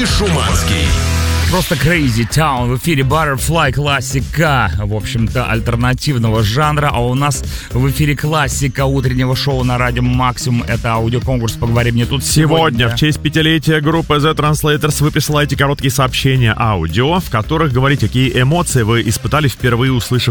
Шуманский. Просто Crazy Town в эфире Butterfly, классика, в общем-то, альтернативного жанра. А у нас в эфире классика утреннего шоу на радио Максимум. Это аудиоконкурс «Поговори мне тут». Сегодня, в честь 5-летия группы The Translators, вы присылаете короткие сообщения аудио, в которых говорите, какие эмоции вы испытали, впервые услышав